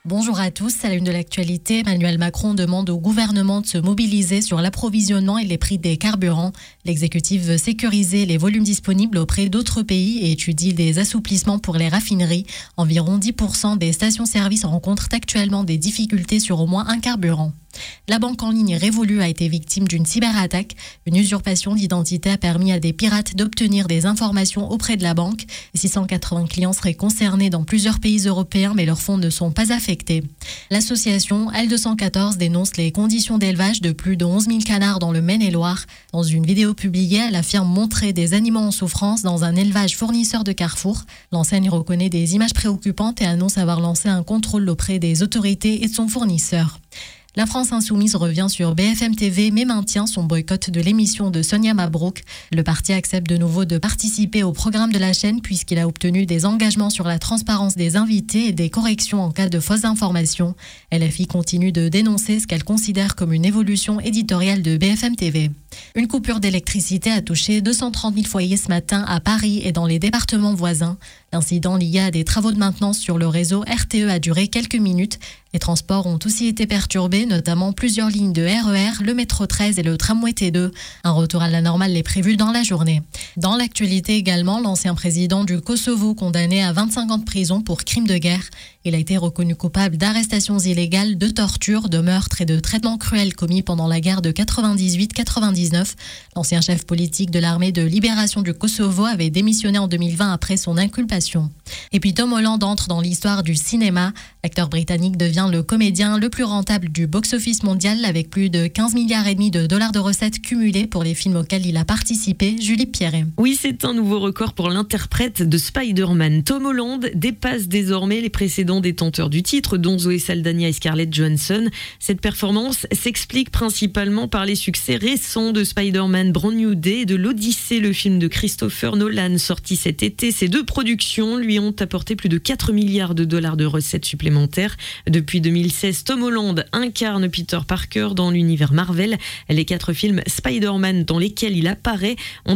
Bonjour à tous. À la une de l'actualité, Emmanuel Macron demande au gouvernement de se mobiliser sur l'approvisionnement et les prix des carburants. L'exécutif veut sécuriser les volumes disponibles auprès d'autres pays et étudie des assouplissements pour les raffineries. Environ 10% des stations-service rencontrent actuellement des difficultés sur au moins un carburant. La banque en ligne Revolut a été victime d'une cyberattaque. Une usurpation d'identité a permis à des pirates d'obtenir des informations auprès de la banque. 680 clients seraient concernés dans plusieurs pays européens, mais leurs fonds ne sont pas affectés. L'association L214 dénonce les conditions d'élevage de plus de 11 000 canards dans le Maine-et-Loire. Dans une vidéo publiée, elle affirme montrer des animaux en souffrance dans un élevage fournisseur de Carrefour. L'enseigne reconnaît des images préoccupantes et annonce avoir lancé un contrôle auprès des autorités et de son fournisseur. La France insoumise revient sur BFM TV mais maintient son boycott de l'émission de Sonia Mabrouk. Le parti accepte de nouveau de participer au programme de la chaîne puisqu'il a obtenu des engagements sur la transparence des invités et des corrections en cas de fausses informations. LFI continue de dénoncer ce qu'elle considère comme une évolution éditoriale de BFM TV. Une coupure d'électricité a touché 230 000 foyers ce matin à Paris et dans les départements voisins. L'incident lié à des travaux de maintenance sur le réseau RTE a duré quelques minutes. Les transports ont aussi été perturbés, notamment plusieurs lignes de RER, le métro 13 et le tramway T2. Un retour à la normale est prévu dans la journée. Dans l'actualité également, l'ancien président du Kosovo condamné à 25 ans de prison pour crime de guerre. Il a été reconnu coupable d'arrestations illégales, de torture, de meurtres et de traitements cruels commis pendant la guerre de 98-99. L'ancien chef politique de l'armée de libération du Kosovo avait démissionné en 2020 après son inculpation. Et puis Tom Holland entre dans l'histoire du cinéma. L'acteur britannique devient le comédien le plus rentable du box-office mondial avec plus de 15 milliards et demi de dollars de recettes cumulées pour les films auxquels il a participé. Julie Pierret. Oui, c'est un nouveau record pour l'interprète de Spider-Man. Tom Holland dépasse désormais les précédents détenteurs du titre, dont Zoé Saldana et Scarlett Johansson. Cette performance s'explique principalement par les succès récents de Spider-Man Brand New Day et de l'Odyssée, le film de Christopher Nolan sorti cet été. Ces deux productions lui ont apporté plus de 4 milliards de dollars de recettes supplémentaires. Depuis 2016, Tom Holland incarne Peter Parker dans l'univers Marvel. Les 4 films Spider-Man dans lesquels il apparaît ont